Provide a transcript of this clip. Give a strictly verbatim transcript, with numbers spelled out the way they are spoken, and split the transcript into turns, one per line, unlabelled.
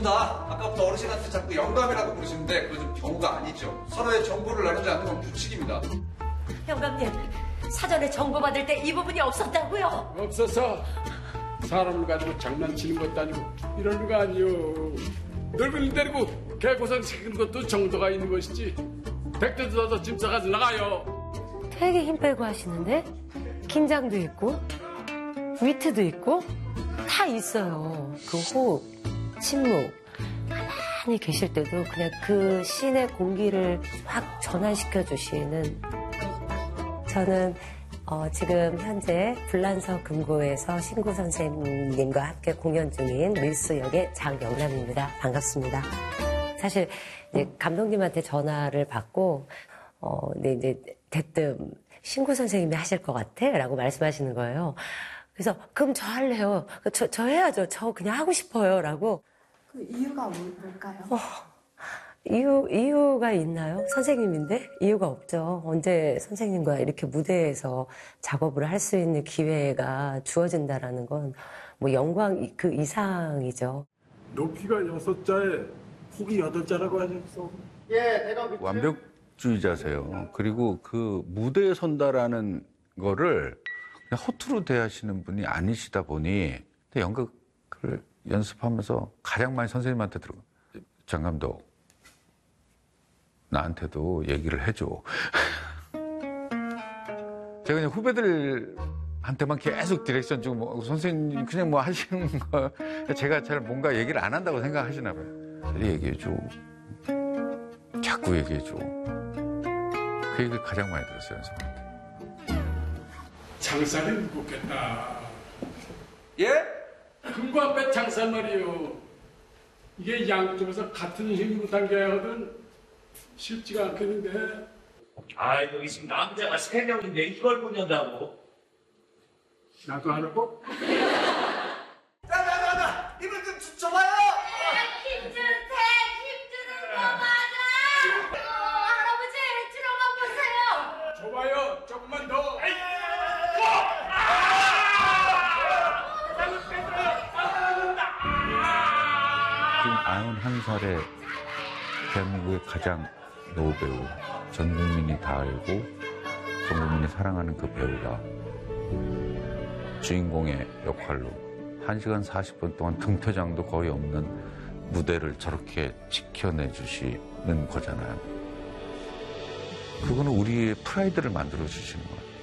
누나, 아까부터 어르신한테 자꾸 영감이라고 부르시는데 그거 좀 경우가 아니죠. 서로의 정보를 나누지 않는 건 규칙입니다.
영감님, 사전에 정보 받을 때 이 부분이 없었다고요?
없어서 사람을 가지고 장난치는 것도 아니고 이럴 거 아니요. 늙은이 데리고 개고생시키는 것도 정도가 있는 것이지. 백대 뜯어서 짐 싸가지고 나가요.
되게 힘 빼고 하시는데? 긴장도 있고 위트도 있고 다 있어요. 그 호흡, 침묵, 가만히 계실 때도 그냥 그 신의 공기를 확 전환시켜 주시는. 저는 어, 지금 현재 불란서 금고에서 신구 선생님과 함께 공연 중인 밀수 역의 장영남입니다. 반갑습니다. 사실 이제 감독님한테 전화를 받고 어, 네, 이제 대뜸 신구 선생님이 하실 것 같아? 라고 말씀하시는 거예요. 그래서 그럼 저 할래요. 저, 저 해야죠. 저 그냥 하고 싶어요. 라고.
그 이유가 뭘까요?
어, 이유, 이유가 있나요? 선생님인데? 이유가 없죠. 언제 선생님과 이렇게 무대에서 작업을 할 수 있는 기회가 주어진다라는 건 뭐 영광 그 이상이죠.
높이가 여섯 자에 폭이 여덟 자라고 하셨어.
예, 내가
완벽주의자세요. 그리고 그 무대에 선다라는 거를 그냥 허투루 대하시는 분이 아니시다 보니 연극을 연습하면서 가장 많이 선생님한테 들어가. 장 감독, 나한테도 얘기를 해줘. 제가 그냥 후배들한테만 계속 디렉션 주고 뭐 선생님 그냥 뭐 하시는 거 제가 잘 뭔가 얘기를 안 한다고 생각하시나 봐요. 얘기해줘. 자꾸 얘기해줘. 그 얘기를 가장 많이 들었어요, 연습할 때.
장살이 무겁겠다.
예?
금과 배 장살 말이요. 이게 양쪽에서 같은 힘으로 당겨야 하거든 쉽지가 않겠는데.
아, 여기 지금 남자가 세 명인데 이걸 보낸다고?
나도 하라고?
나, 나, 나, 나! 이불 좀 주- 줘봐요!
힘주세! 힘주는 거 맞아! 어, 할아버지, 들어가 보세요!
줘봐요. 조금만 더.
지금 아흔한 살에 대한민국의 가장 노배우, 전 국민이 다 알고 전 국민이 사랑하는 그 배우가 주인공의 역할로 한 시간 사십 분 동안 등퇴장도 거의 없는 무대를 저렇게 지켜내 주시는 거잖아요. 그거는 우리의 프라이드를 만들어 주시는 거예요.